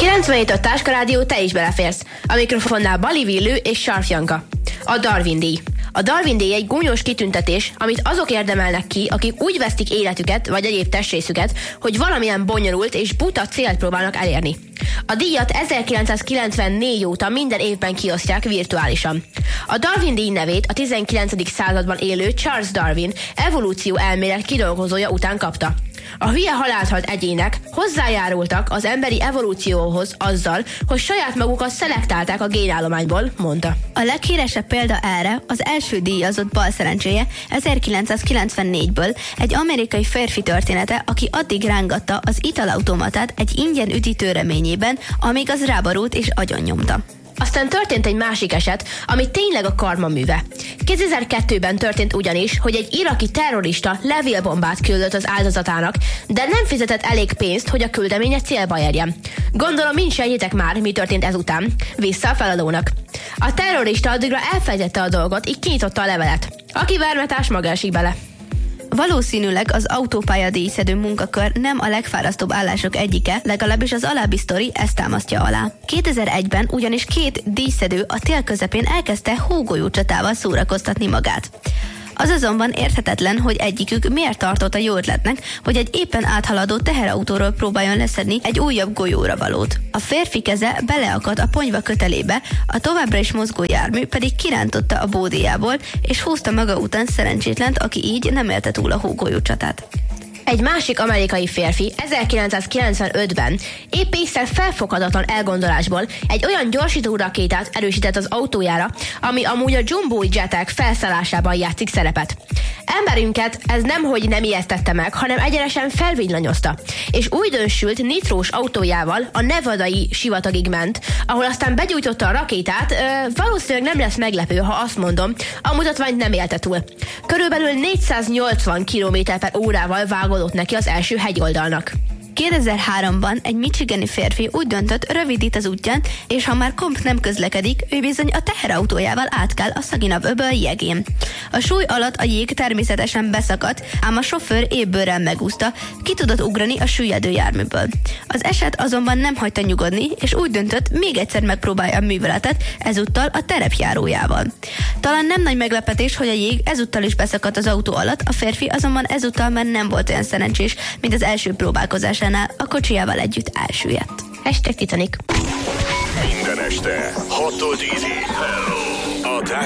97.5 Táskarádió, te is beleférsz. A mikrofonnál Bali Villő és Sarf Janka. A Darwin-díj. A Darwin-díj egy gúnyos kitüntetés, amit azok érdemelnek ki, akik úgy vesztik életüket vagy egyéb testrészüket, hogy valamilyen bonyolult és buta célt próbálnak elérni. A díjat 1994 óta minden évben kiosztják virtuálisan. A Darwin-díj nevét a 19. században élő Charles Darwin evolúció elmélet kidolgozója után kapta. A hülye halált halt egyének hozzájárultak az emberi evolúcióhoz azzal, hogy saját magukat szelektálták a génállományból, mondta. A leghíresebb példa erre az első díjazott balszerencséje 1994-ből egy amerikai férfi története, aki addig rángatta az italautomatát egy ingyen üdítő reményében, amíg az ráborult és agyonnyomta. Aztán történt egy másik eset, ami tényleg a karma műve. 2002-ben történt ugyanis, hogy egy iraki terrorista levélbombát küldött az áldozatának, de nem fizetett elég pénzt, hogy a küldeménye célba érjen. Gondolom, mind sejtjétek már, mi történt ezután. Vissza a feladónak. A terrorista addigra elfelejtette a dolgot, így kinyitotta a levelet. Aki vermetás, maga esik bele. Valószínűleg az autópálya díjszedő munkakör nem a legfárasztóbb állások egyike, legalábbis az alábbi sztori ezt támasztja alá. 2001-ben ugyanis 2 díjszedő a tél közepén elkezdte hógolyócsatával szórakoztatni magát. Az azonban érthetetlen, hogy egyikük miért tartotta jó ötletnek, hogy egy éppen áthaladó teherautóról próbáljon leszedni egy újabb golyóra valót. A férfi keze beleakadt a ponyva kötelébe, a továbbra is mozgó jármű pedig kirántotta a bódéjából, és húzta maga után szerencsétlent, aki így nem élte túl a hógolyócsatát. Egy másik amerikai férfi 1995-ben épp észre felfoghatatlan elgondolásból egy olyan gyorsító rakétát erősített az autójára, ami amúgy a jumbo jetek felszállásában játszik szerepet. Emberünket ez nemhogy nem ijesztette meg, hanem egyenesen felvillanyozta, és újdonsült nitrós autójával a nevadai sivatagig ment, ahol aztán begyújtotta a rakétát. Valószínűleg nem lesz meglepő, ha azt mondom, a mutatványt nem élte túl. Körülbelül 480 km/órával vágódott neki az első hegyoldalnak. 2003-ban egy michigani férfi úgy döntött, rövidít az útján, és ha már komp nem közlekedik, ő bizony a teherautójával átkel a Saginaw-öböl jegén. A súly alatt a jég természetesen beszakadt, ám a sofőr ébőrrel megúszta, ki tudott ugrani a süllyedő járműből. Az eset azonban nem hagyta nyugodni, és úgy döntött, még egyszer megpróbálja a műveletet, ezúttal a terepjárójával. Talán nem nagy meglepetés, hogy a jég ezúttal is beszakadt az autó alatt, a férfi azonban ezúttal már nem volt olyan szerencsés, mint az első próbálkozásánál, a kocsijával együtt elsüllyedt. #Titanic. Minden este 6-10. A